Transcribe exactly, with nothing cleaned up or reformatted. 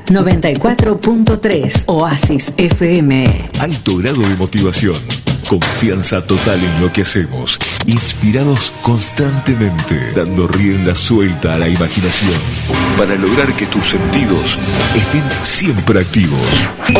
noventa y cuatro punto tres Oasis F M. Alto grado de motivación, confianza total en lo que hacemos, inspirados constantemente, dando rienda suelta a la imaginación para lograr que tus sentidos estén siempre activos.